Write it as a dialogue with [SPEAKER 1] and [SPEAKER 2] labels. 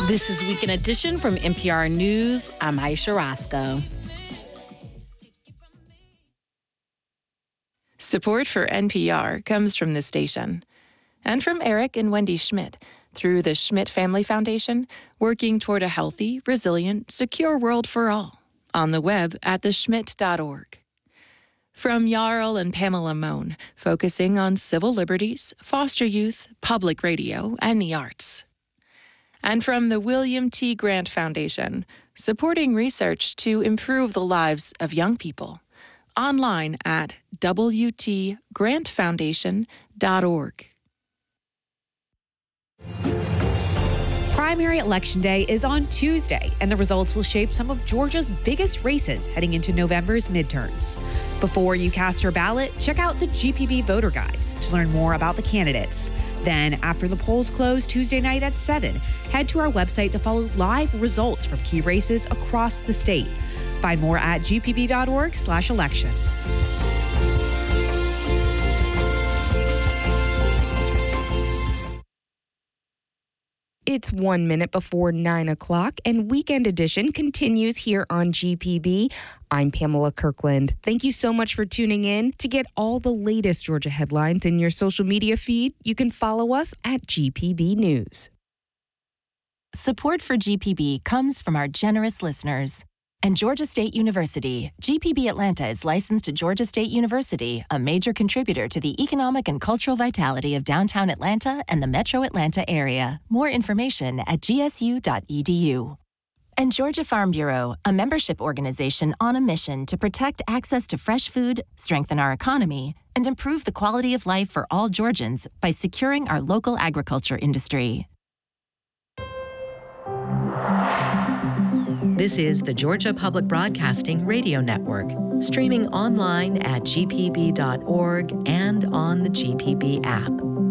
[SPEAKER 1] This is Weekend Edition from NPR News. I'm Aisha Roscoe.
[SPEAKER 2] Support for NPR comes from this station and from Eric and Wendy Schmidt through the Schmidt Family Foundation, working toward a healthy, resilient, secure world for all. On the web at theschmidt.org. From Jarl and Pamela Mohn, focusing on civil liberties, foster youth, public radio, and the arts. And from the William T. Grant Foundation, supporting research to improve the lives of young people. Online at wtgrantfoundation.org.
[SPEAKER 3] Primary Election Day is on Tuesday, and the results will shape some of Georgia's biggest races heading into November's midterms. Before you cast your ballot, check out the GPB Voter Guide to learn more about the candidates. Then, after the polls close Tuesday night at 7, head to our website to follow live results from key races across the state. Find more at gpb.org/election.
[SPEAKER 4] It's 1 minute before 9 o'clock, and Weekend Edition continues here on GPB. I'm Pamela Kirkland. Thank you so much for tuning in. To get all the latest Georgia headlines in your social media feed, you can follow us at GPB News.
[SPEAKER 5] Support for GPB comes from our generous listeners. And Georgia State University. GPB Atlanta is licensed to Georgia State University, a major contributor to the economic and cultural vitality of downtown Atlanta and the metro Atlanta area. More information at gsu.edu. And Georgia Farm Bureau, a membership organization on a mission to protect access to fresh food, strengthen our economy, and improve the quality of life for all Georgians by securing our local agriculture industry.
[SPEAKER 6] This is the Georgia Public Broadcasting Radio Network, streaming online at gpb.org and on the GPB app.